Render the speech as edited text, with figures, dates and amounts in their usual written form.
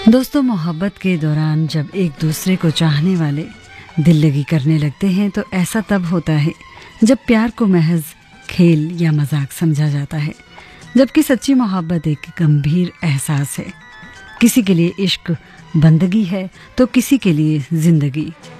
दोस्तों, मोहब्बत के दौरान जब एक दूसरे को चाहने वाले दिल लगी करने लगते हैं तो ऐसा तब होता है जब प्यार को महज खेल या मजाक समझा जाता है, जबकि सच्ची मोहब्बत एक गंभीर एहसास है। किसी के लिए इश्क बंदगी है तो किसी के लिए जिंदगी।